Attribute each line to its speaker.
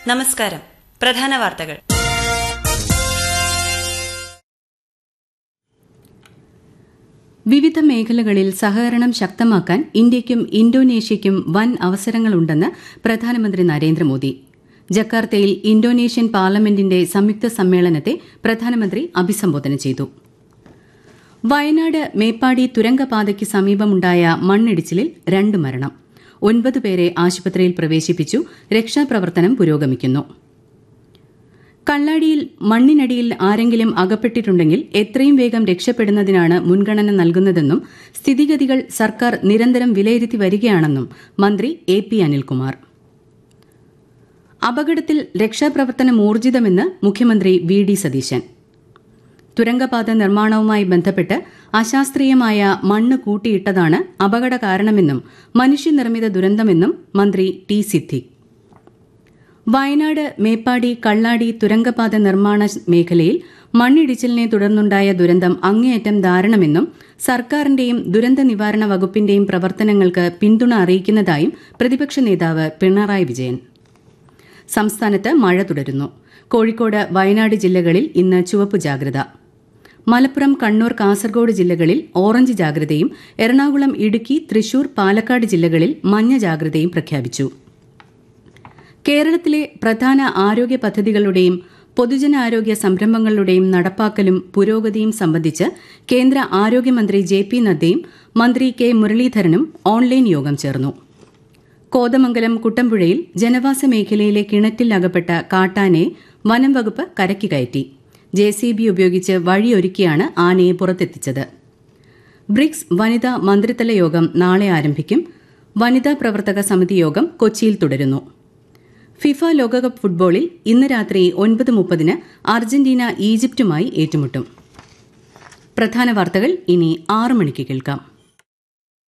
Speaker 1: നമസ്കാരം. പ്രധാന വാർത്തകൾ.
Speaker 2: വിവിധ മേഖലകളിൽ സഹകരണം ശക്തമാക്കാൻ ഇന്ത്യയ്ക്കും ഇന്തോനേഷ്യയ്ക്കും വൻ അവസരങ്ങളുണ്ടെന്ന് പ്രധാനമന്ത്രി നരേന്ദ്രമോദി. ജക്കാർത്തയിൽ ഇന്തോനേഷ്യൻ പാർലമെന്റിന്റെ സംയുക്ത സമ്മേളനത്തെ പ്രധാനമന്ത്രി അഭിസംബോധന ചെയ്തു. വയനാട് മേപ്പാടി തുരങ്കപാതയ്ക്ക് സമീപമുണ്ടായ മണ്ണിടിച്ചിലിൽ 2 മരണം. 9 പേരെ ആശുപത്രിയിൽ പ്രവേശിപ്പിച്ചു. രക്ഷാപ്രവർത്തനം പുരോഗമിക്കുന്നു. കള്ളാടിയിൽ മണ്ണിനടിയിൽ ആരെങ്കിലും അകപ്പെട്ടിട്ടുണ്ടെങ്കിൽ എത്രയും വേഗം രക്ഷപ്പെടുന്നതിനാണ് മുൻഗണന നൽകുന്നതെന്നും സ്ഥിതിഗതികൾ സർക്കാർ നിരന്തരം വിലയിരുത്തി വരികയാണെന്നും മന്ത്രി AP അനിൽകുമാർ. അപകടത്തിൽ രക്ഷാപ്രവർത്തനം ഊർജിതമെന്ന് മുഖ്യമന്ത്രി VD സതീശൻ. തുരങ്കപാത നിർമ്മാണവുമായി ബന്ധപ്പെട്ട് അശാസ്ത്രീയമായ മണ്ണ് കൂട്ടിയിട്ടതാണ് അപകട കാരണമെന്നും മനുഷ്യനിർമ്മിത ദുരന്തമെന്നും മന്ത്രി T സിദ്ദിഖ്. വയനാട് മേപ്പാടി കള്ളാടി തുരങ്കപാത നിർമ്മാണ മേഖലയിൽ മണ്ണിടിച്ചിലിനെ തുടർന്നുണ്ടായ ദുരന്തം അങ്ങേയറ്റം ദാരുണമെന്നും സർക്കാരിന്റെയും ദുരന്ത നിവാരണ വകുപ്പിന്റെയും പ്രവർത്തനങ്ങൾക്ക് പിന്തുണ അറിയിക്കുന്നതായും പ്രതിപക്ഷ നേതാവ് പിണറായി വിജയൻ. സംസ്ഥാനത്ത് മഴ തുടരുന്നു. കോഴിക്കോട് വയനാട് ജില്ലകളിൽ ഇന്ന് ചുവപ്പ് ജാഗ്രത. മലപ്പുറം കണ്ണൂർ കാസർഗോഡ് ജില്ലകളിൽ ഓറഞ്ച് ജാഗ്രതയും എറണാകുളം ഇടുക്കി തൃശൂർ പാലക്കാട് ജില്ലകളിൽ മഞ്ഞ ജാഗ്രതയും പ്രഖ്യാപിച്ചു. കേരളത്തിലെ പ്രധാന ആരോഗ്യ പദ്ധതികളുടെയും പൊതുജനാരോഗ്യ സംരംഭങ്ങളുടെയും നടപ്പാക്കലും പുരോഗതിയും സംബന്ധിച്ച് കേന്ദ്ര ആരോഗ്യമന്ത്രി JP നദ്ദയും മന്ത്രി K മുരളീധരനും ഓൺലൈൻ യോഗം ചേർന്നു. കോതമംഗലം കുട്ടമ്പുഴയിൽ ജനവാസ മേഖലയിലെ കിണറ്റിൽ അകപ്പെട്ട കാട്ടാനയെ വനം വകുപ്പ് കരയ്ക്ക് കയറ്റി. JCB ഉപയോഗിച്ച് വഴിയൊരുക്കിയാണ് ആനയെ പുറത്തെത്തിച്ചത്. ബ്രിക്സ് വനിതാ മന്ത്രിതല യോഗം നാളെ ആരംഭിക്കും. വനിതാ പ്രവർത്തക സമിതി യോഗം കൊച്ചിയിൽ തുടരുന്നു. ഫിഫ ലോകകപ്പ് ഫുട്ബോളിൽ ഇന്ന് രാത്രി 9:30 അർജന്റീന ഈജിപ്തുമായി ഏറ്റുമുട്ടും. പ്രധാന വാർത്തകൾ ഇനി 6 മണിക്ക് കേൾക്കാം.